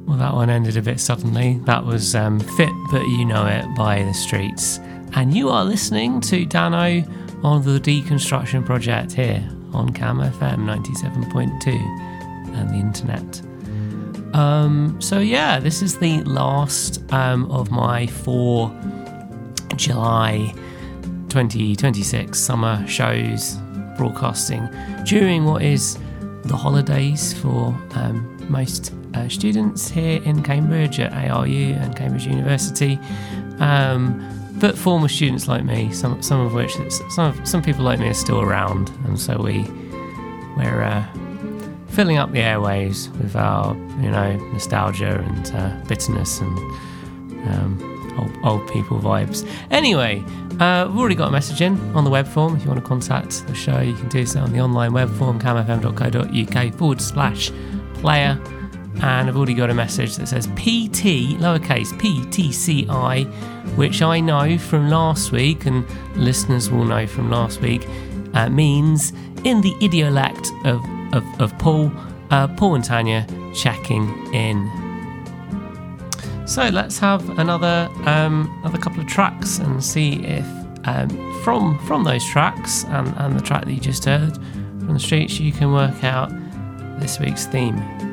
Well, that one ended a bit suddenly. That was Fit But You Know It by The Streets. And you are listening to Dano on the Deconstruction Project here on Cam FM 97.2 and the internet. So yeah, this is the last of my 4 July 2026 summer shows broadcasting during what is the holidays for most students here in Cambridge at ARU and Cambridge University, but former students like me, some of which some people like me are still around, and so we're filling up the airwaves with our nostalgia and bitterness and old people vibes. Anyway, we've already got a message in on the web form. If you want to contact the show, you can do so on the online web form, camfm.co.uk/player. And I've already got a message that says PT, lowercase PTCI, which I know from last week, and listeners will know from last week, means in the idiolect of Paul and Tanya checking in. So let's have another couple of tracks and see if from those tracks and the track that you just heard from The Streets, you can work out this week's theme.